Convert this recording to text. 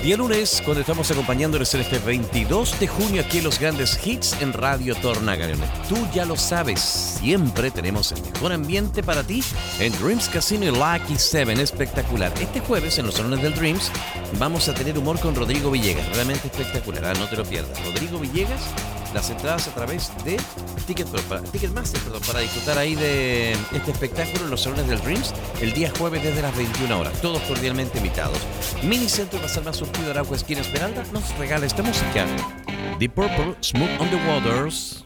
Día lunes, cuando estamos acompañándoles en este 22 de junio aquí en los grandes hits en Radio Tornagarón. Tú ya lo sabes, siempre tenemos el mejor ambiente para ti en Dreams Casino y Lucky 7, espectacular. Este jueves en los salones del Dreams vamos a tener humor con Rodrigo Villegas, realmente espectacular, no te lo pierdas. Rodrigo Villegas, las entradas a través de Ticketmaster, para disfrutar ahí de este espectáculo en los salones del Dreams el día jueves desde las 21 horas. Todos cordialmente invitados. Minicentro Pasar Más Surtido, Arauco, esquina Esmeralda, nos regala esta música. The Purple, Smooth on the Waters.